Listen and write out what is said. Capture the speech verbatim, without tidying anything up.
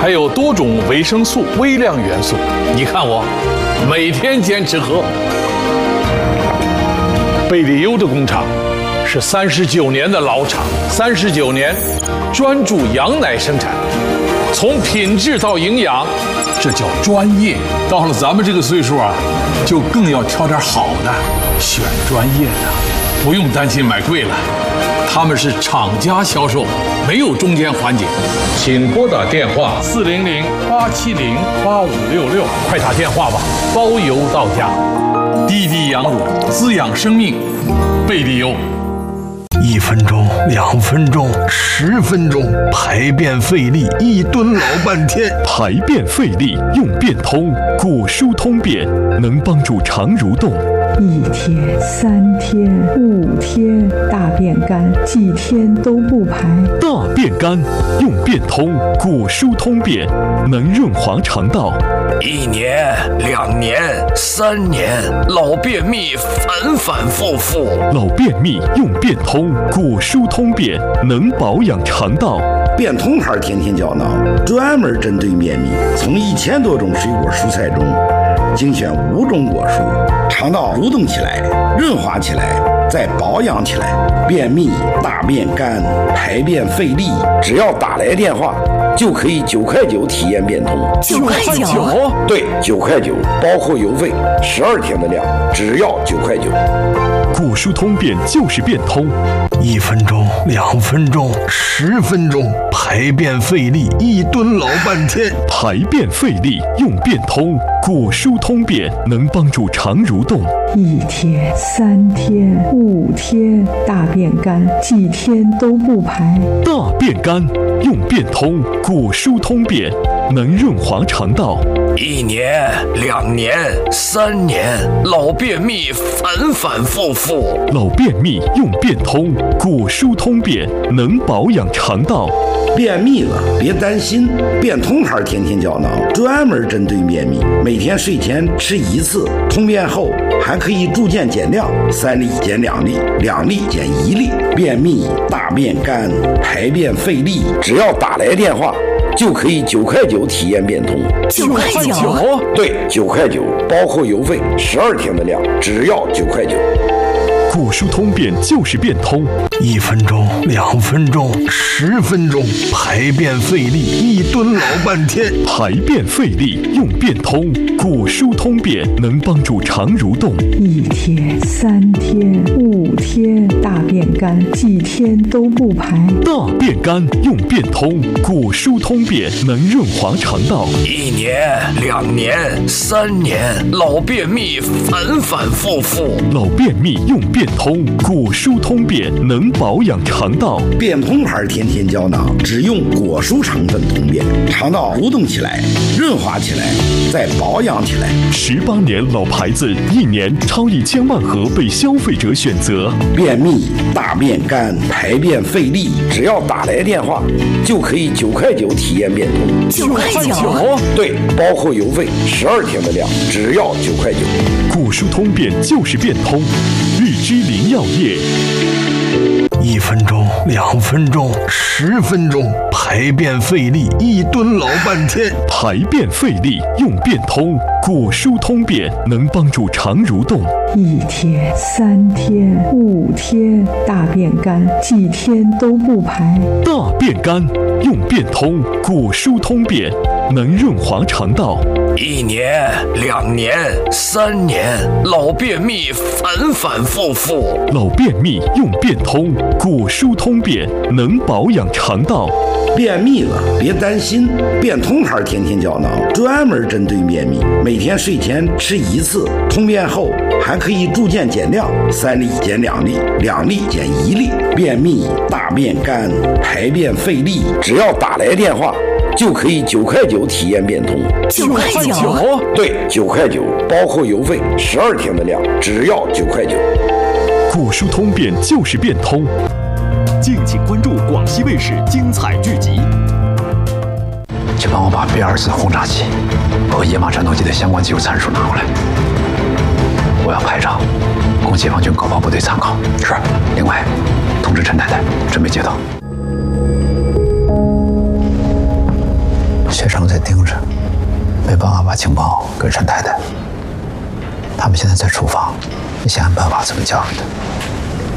还有多种维生素、微量元素。你看我，每天坚持喝。贝利优的工厂是三十九年的老厂，三十九年专注羊奶生产，从品质到营养，这叫专业。到了咱们这个岁数啊，就更要挑点好的，选专业的，不用担心买贵了。他们是厂家销售，没有中间环节。请拨打电话四零零八七零八五六六，快打电话吧，包邮到家。滴滴羊乳，滋养生命，贝利优。 一分钟，两分钟，十分钟，排便费力，一蹲老半天。 排便费力用便通，果蔬通便能帮助肠蠕动。 一天、三天、五天，大便干，几天都不排。 大便干用便通，果蔬通便能润滑肠道。 一年、两年、三年，老便秘反反复复。 老便秘用便通，果蔬通便能保养肠道。 便通牌天天胶囊专门针对便秘，从一千多种水果蔬菜中精选五种果蔬，肠道蠕动起来，润滑起来，再保养起来。便秘、大便干、排便费力，只要打来电话就可以九块九体验便通。 九块九？ 对，九块九，包括邮费，十二天的量，只要九块九。 果蔬通便就是便通， 一分钟、两分钟、十分钟，排便费力，一蹲老半天。 排便费力用便通，果蔬通便能帮助肠蠕动。 一天、三天、五天，大便干，几天都不排。 大便干用便通，果蔬通便能润滑肠道。 一年、两年、三年，老便秘反反复复。 老便秘用便通，果蔬通便能保养肠道。 便秘了别担心，便通牌天天胶囊专门针对便秘，每天睡前吃一次，通便后还可以逐渐减量，三粒减两粒，两粒减一粒。便秘、大便干、排便费力，只要打来电话就可以九块九体验便通。 九块九？ 对，九块九，包括邮费，十二天的量，只要九块九。 果蔬通便就是便通， 一分钟、两分钟、十分钟，排便费力，一蹲老半天。 排便费力用便通，果蔬通便能帮助肠蠕动。 一天、三天、五天，大便干，几天都不排。 大便干用便通，果蔬通便能润滑肠道。 一年、两年、三年，老便秘反反复复。 老便秘用便通，果蔬通便能保养肠道。 便通牌天天胶囊只用果蔬成分通便，肠道蠕动起来，润滑起来，再保养起来。 十八年老牌子，一年超一千万盒被消费者选择。 便秘、大便干、排便费力，只要打来电话就可以九块九体验便通。 九块九？ 对，包括邮费，十二天的量，只要九块九。 果蔬通便就是便通，日之林药业。 一分钟、两分钟、十分钟，排便费力，一蹲老半天。 排便费力用便通，果蔬通便能帮助肠蠕动。 一天、三天、五天，大便干，几天都不排。 大便干用便通，果蔬通便能润滑肠道。 一年、两年、三年，老便秘反反复复。 老便秘用便通，果蔬通便能保养肠道。 便秘了别担心，便通牌天天胶囊专门针对便秘，每天睡前吃一次，通便后还可以逐渐减量，三粒减两粒，两粒减一粒。便秘、大便干、排便费力，只要打来电话就可以九块九体验便通。 九块九？ 对，九块九，包括邮费，十二天的量，只要九块九。 果蔬通便就是便通。 敬请关注广西卫视精彩剧集。 请帮我把 B 二四 轰炸机和野马战斗机的相关技术参数拿过来，我要拍照，供解放军高炮部队参考。是。另外，通知陈太太准备接到。 学生在盯着，没办法把情报给陈太太。他们现在在厨房，你想想办法怎么教给他。